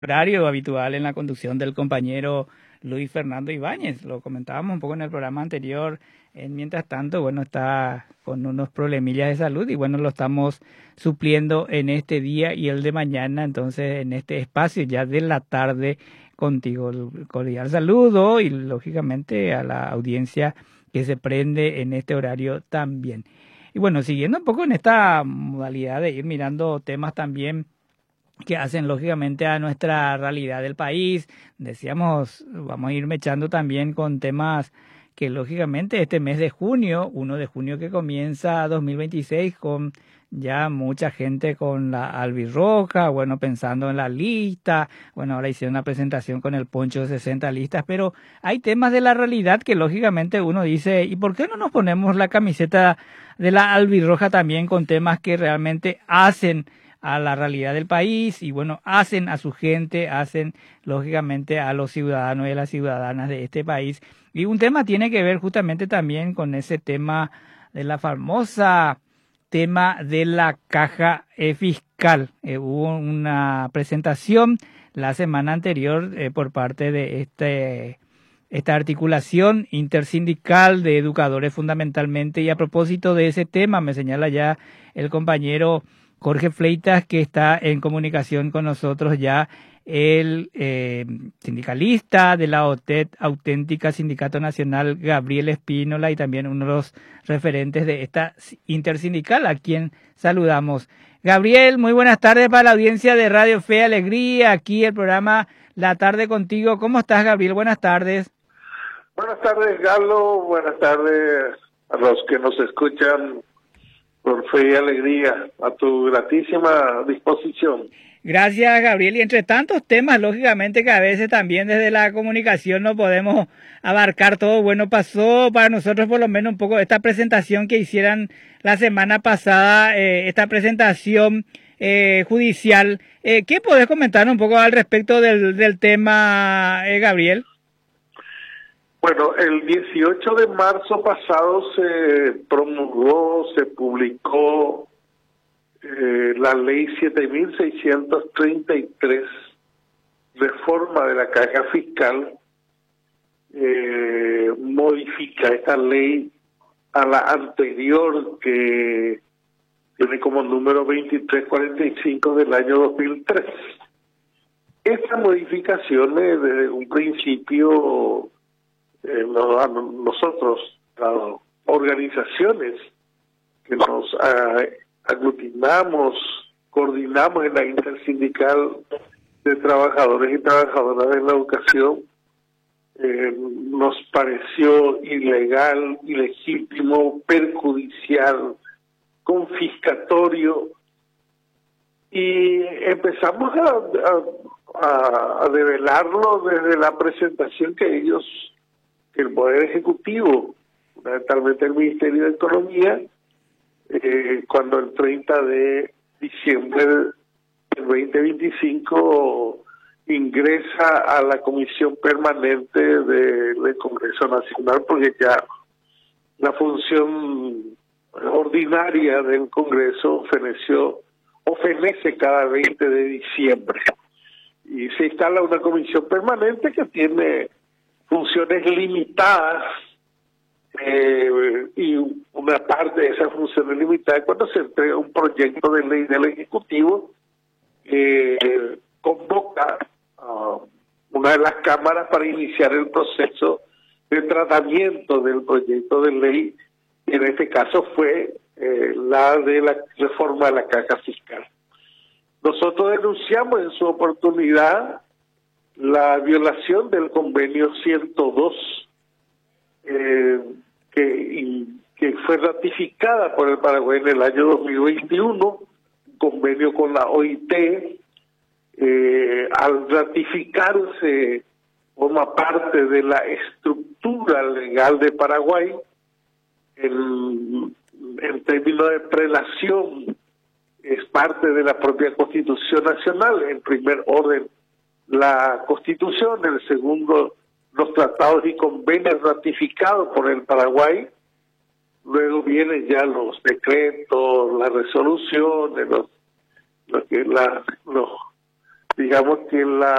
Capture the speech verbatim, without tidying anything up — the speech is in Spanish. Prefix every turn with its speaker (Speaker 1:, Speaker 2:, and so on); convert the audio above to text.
Speaker 1: horario habitual en la conducción del compañero Luis Fernando Ibáñez. Lo comentábamos un poco en el programa anterior. Eh, mientras tanto, bueno, está con unos problemillas de salud y bueno, lo estamos supliendo en este día y el de mañana, entonces en este espacio ya de la tarde contigo. El cordial saludo y lógicamente a la audiencia que se prende en este horario también. Y bueno, siguiendo un poco en esta modalidad de ir mirando temas también que hacen lógicamente a nuestra realidad del país. Decíamos, vamos a ir mechando también con temas que lógicamente este mes de junio, uno de junio que comienza dos mil veintiséis con ya mucha gente con la albirroja, bueno, pensando en la lista, bueno, ahora hicieron una presentación con el poncho de sesenta listas, pero hay temas de la realidad que lógicamente uno dice, ¿y por qué no nos ponemos la camiseta de la albirroja también con temas que realmente hacen a la realidad del país y bueno, hacen a su gente, hacen lógicamente a los ciudadanos y a las ciudadanas de este país? Y un tema tiene que ver justamente también con ese tema de la famosa tema de la caja eh, fiscal. Eh, hubo una presentación la semana anterior eh, por parte de este esta articulación intersindical de educadores fundamentalmente, y a propósito de ese tema me señala ya el compañero Jorge Fleitas, que está en comunicación con nosotros ya, el eh, sindicalista de la O T E D, Auténtica Sindicato Nacional, Gabriel Espínola, y también uno de los referentes de esta intersindical, a quien saludamos. Gabriel, muy buenas tardes para la audiencia de Radio Fe y Alegría, aquí el programa La Tarde Contigo. ¿Cómo estás, Gabriel? Buenas tardes.
Speaker 2: Buenas tardes, Galo. Buenas tardes a los que nos escuchan por Fe y Alegría, a tu gratísima disposición.
Speaker 1: Gracias, Gabriel. Y entre tantos temas, lógicamente que a veces también desde la comunicación no podemos abarcar todo. Bueno, pasó para nosotros por lo menos un poco esta presentación que hicieran la semana pasada, eh, esta presentación eh, judicial. Eh, ¿Qué podés comentar un poco al respecto del, del tema, eh, Gabriel?
Speaker 2: Bueno, el dieciocho de marzo pasado se promulgó, se publicó eh, la ley siete mil seiscientos treinta y tres, reforma de la caja fiscal. Eh, modifica esta ley a la anterior, que tiene como número veintitrés cuarenta y cinco del año dos mil tres. Estas modificaciones desde un principio, Eh, nosotros, las organizaciones que nos uh, aglutinamos, coordinamos en la intersindical de trabajadores y trabajadoras de la educación, eh, nos pareció ilegal, ilegítimo, perjudicial, confiscatorio, y empezamos a, a, a develarlo desde la presentación que ellos, que el Poder Ejecutivo, fundamentalmente el Ministerio de Economía, eh, cuando el treinta de diciembre del veinte veinticinco ingresa a la Comisión Permanente del Congreso Nacional, porque ya la función ordinaria del Congreso feneció, o fenece cada veinte de diciembre. Y se instala una comisión permanente que tiene funciones limitadas, eh, y una parte de esas funciones limitadas cuando se entrega un proyecto de ley del Ejecutivo, eh, convoca a una de las cámaras para iniciar el proceso de tratamiento del proyecto de ley, y en este caso fue eh, la de la reforma de la caja fiscal. Nosotros denunciamos en su oportunidad la violación del convenio ciento dos, eh, que, y, que fue ratificada por el Paraguay en el año dos mil veintiuno, un convenio con la O I T. Eh, al ratificarse, forma parte de la estructura legal de Paraguay, en, en términos de prelación, es parte de la propia Constitución Nacional. En primer orden, la Constitución; en el segundo, los tratados y convenios ratificados por el Paraguay; luego vienen ya los decretos, las resoluciones, los, los, la, los digamos que la